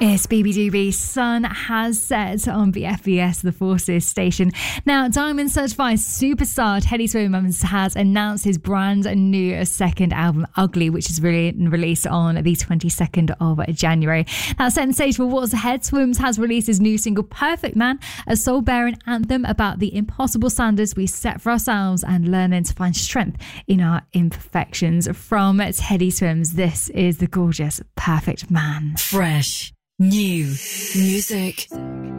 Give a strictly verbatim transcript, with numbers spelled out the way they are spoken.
It's B B Doobie. Sun has set on B F B S, the Forces station. Now, Diamond certified superstar Teddy Swims has announced his brand new second album, Ugly, which is really released on the twenty-second of January. Now, setting the stage for what's ahead, Swims has released his new single, Perfect Man, a soul-bearing anthem about the impossible standards we set for ourselves and learning to find strength in our imperfections. From Teddy Swims, this is the gorgeous Perfect Man. Fresh. New music.